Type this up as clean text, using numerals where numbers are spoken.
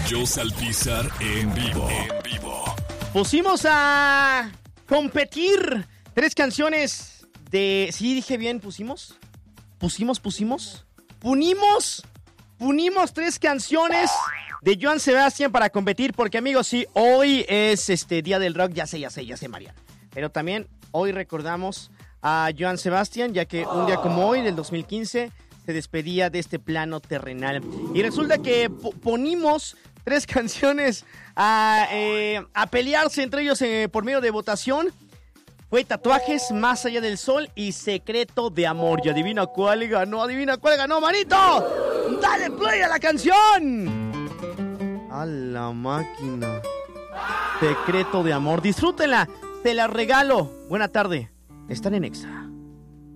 Rayos al Pisar en vivo. Pusimos a competir 3 canciones de... ¿Sí dije bien? ¿Pusimos? Punimos 3 canciones de Joan Sebastián para competir, porque amigos, sí, hoy es Día del Rock, ya sé, Mariana. Pero también hoy recordamos a Joan Sebastián, ya que un día como hoy, del 2015, se despedía de este plano terrenal. Y resulta que ponimos 3 canciones a pelearse entre ellos por medio de votación. Fue Tatuajes, Más allá del sol y Secreto de amor. Y adivina cuál ganó, manito. ¡Dale play a la canción! A la máquina. Secreto de amor. Disfrútenla, te la regalo. Buena tarde. Están en Exa.